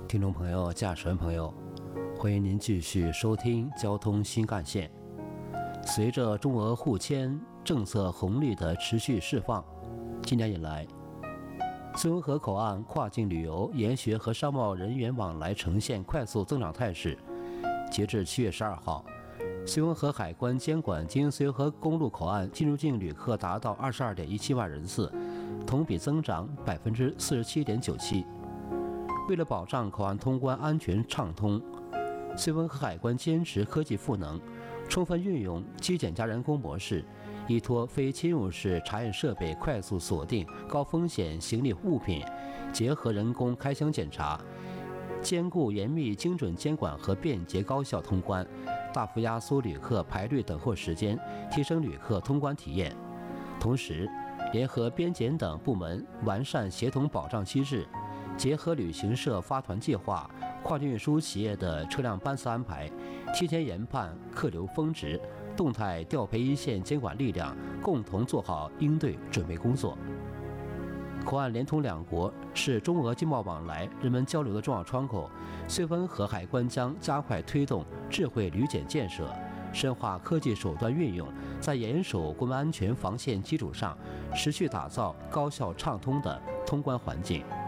听众朋友、驾驶员朋友，欢迎您继续收听交通新干线。随着中俄互签政策红利的持续释放，今年以来，绥芬河口岸跨境旅游、研学和商贸人员往来呈现快速增长态势。截至7月12号，绥芬河海关监管经绥芬河公路口岸进入境旅客达到22.17万人次，同比增长47.97%。为了保障口岸通关安全畅通，绥芬河海关坚持科技赋能，充分运用机检加人工模式，依托非侵入式查验设备快速锁定高风险行李物品，结合人工开箱检查，兼顾严密精准监管和便捷高效通关，大幅压缩旅客排队等候时间，提升旅客通关体验。同时，联合边检等部门完善协同保障机制，结合旅行社发团计划、跨境运输企业的车辆班次安排，提前研判客流峰值，动态调配一线监管力量，共同做好应对准备工作。口岸连通两国，是中俄经贸往来、人们交流的重要窗口。绥芬河海关将加快推动智慧旅检建设，深化科技手段运用，在严守国民安全防线基础上，持续打造高效畅通的通关环境。